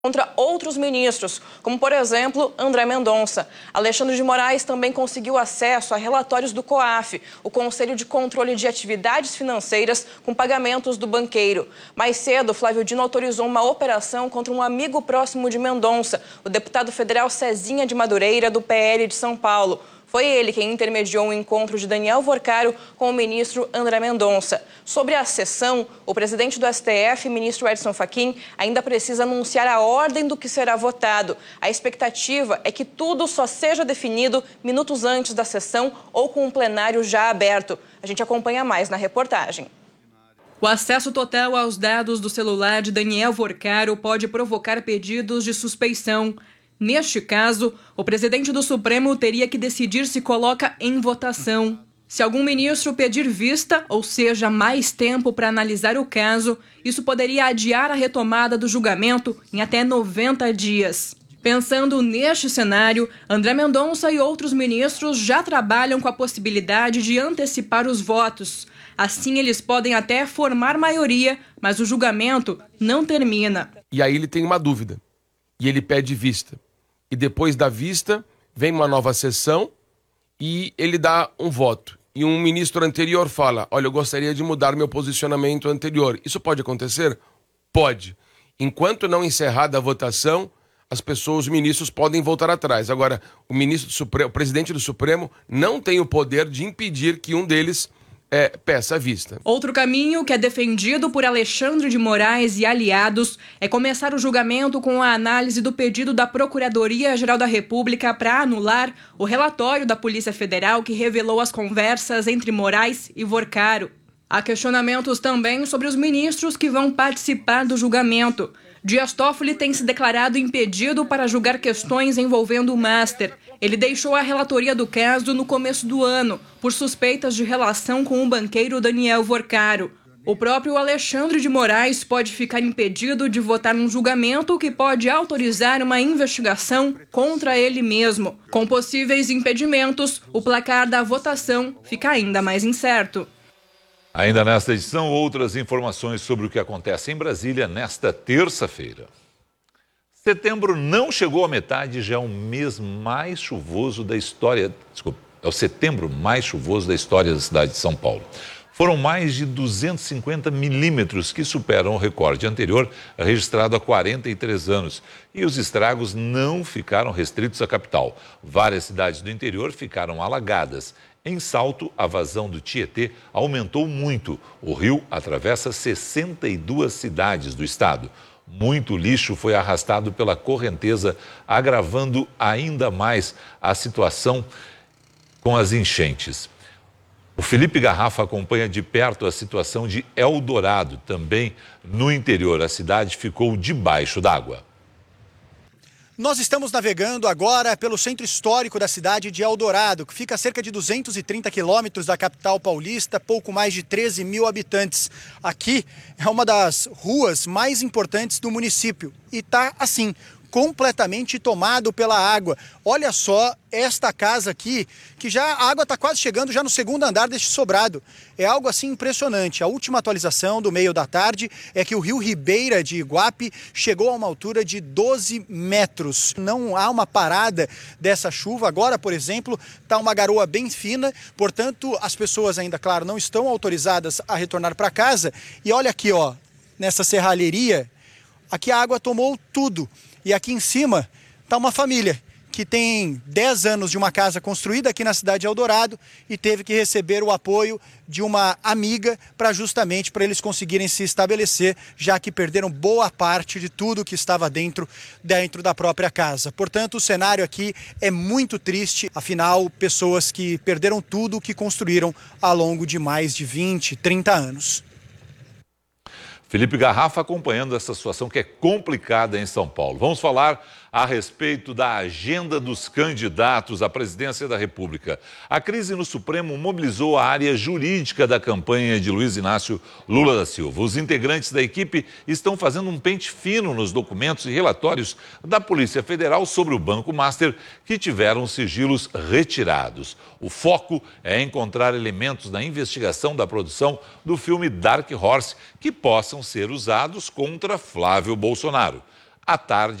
contra outros ministros, como, por exemplo, André Mendonça. Alexandre de Moraes também conseguiu acesso a relatórios do COAF, o Conselho de Controle de Atividades Financeiras, com pagamentos do banqueiro. Mais cedo, Flávio Dino autorizou uma operação contra um amigo próximo de Mendonça, o deputado federal Cezinha de Madureira, do PL de São Paulo. Foi ele quem intermediou o encontro de Daniel Vorcaro com o ministro André Mendonça. Sobre a sessão, o presidente do STF, ministro Edson Fachin, ainda precisa anunciar a ordem do que será votado. A expectativa é que tudo só seja definido minutos antes da sessão ou com o plenário já aberto. A gente acompanha mais na reportagem. O acesso total aos dados do celular de Daniel Vorcaro pode provocar pedidos de suspeição. Neste caso, o presidente do Supremo teria que decidir se coloca em votação. Se algum ministro pedir vista, ou seja, mais tempo para analisar o caso, isso poderia adiar a retomada do julgamento em até 90 dias. Pensando neste cenário, André Mendonça e outros ministros já trabalham com a possibilidade de antecipar os votos. Assim, eles podem até formar maioria, mas o julgamento não termina. E aí ele tem uma dúvida, e ele pede vista. E depois da vista, vem uma nova sessão e ele dá um voto. E um ministro anterior fala, olha, eu gostaria de mudar meu posicionamento anterior. Isso pode acontecer? Pode. Enquanto não encerrada a votação, os ministros podem voltar atrás. Agora, o presidente do Supremo não tem o poder de impedir que um deles peça a vista. Outro caminho que é defendido por Alexandre de Moraes e aliados é começar o julgamento com a análise do pedido da Procuradoria-Geral da República para anular o relatório da Polícia Federal que revelou as conversas entre Moraes e Vorcaro. Há questionamentos também sobre os ministros que vão participar do julgamento. Dias Toffoli tem se declarado impedido para julgar questões envolvendo o Master. Ele deixou a relatoria do caso no começo do ano, por suspeitas de relação com o banqueiro Daniel Vorcaro. O próprio Alexandre de Moraes pode ficar impedido de votar num julgamento que pode autorizar uma investigação contra ele mesmo. Com possíveis impedimentos, o placar da votação fica ainda mais incerto. Ainda nesta edição, outras informações sobre o que acontece em Brasília nesta terça-feira. Setembro não chegou à metade e já é o mês mais chuvoso da história. Desculpa, é o setembro mais chuvoso da história da cidade de São Paulo. Foram mais de 250 milímetros que superam o recorde anterior, registrado há 43 anos. E os estragos não ficaram restritos à capital. Várias cidades do interior ficaram alagadas. Em Salto, a vazão do Tietê aumentou muito. O rio atravessa 62 cidades do estado. Muito lixo foi arrastado pela correnteza, agravando ainda mais a situação com as enchentes. O Felipe Garrafa acompanha de perto a situação de Eldorado, também no interior. A cidade ficou debaixo d'água. Nós estamos navegando agora pelo centro histórico da cidade de Eldorado, que fica a cerca de 230 quilômetros da capital paulista, pouco mais de 13 mil habitantes. Aqui é uma das ruas mais importantes do município e está assim, completamente tomado pela água. Olha só esta casa aqui, que já a água está quase chegando já no segundo andar deste sobrado. É algo assim impressionante. A última atualização do meio da tarde é que o rio Ribeira de Iguape chegou a uma altura de 12 metros. Não há uma parada dessa chuva. Agora, por exemplo, está uma garoa bem fina, portanto, as pessoas ainda, claro, não estão autorizadas a retornar para casa. E olha aqui, ó, nessa serralheria, aqui a água tomou tudo. E aqui em cima está uma família que tem 10 anos de uma casa construída aqui na cidade de Eldorado e teve que receber o apoio de uma amiga justamente para eles conseguirem se estabelecer, já que perderam boa parte de tudo que estava dentro da própria casa. Portanto, o cenário aqui é muito triste, afinal, pessoas que perderam tudo o que construíram ao longo de mais de 20, 30 anos. Felipe Garrafa acompanhando essa situação que é complicada em São Paulo. Vamos falar a respeito da agenda dos candidatos à presidência da República. A crise no Supremo mobilizou a área jurídica da campanha de Luiz Inácio Lula da Silva. Os integrantes da equipe estão fazendo um pente fino nos documentos e relatórios da Polícia Federal sobre o Banco Master, que tiveram sigilos retirados. O foco é encontrar elementos na investigação da produção do filme Dark Horse que possam ser usados contra Flávio Bolsonaro. à tarde.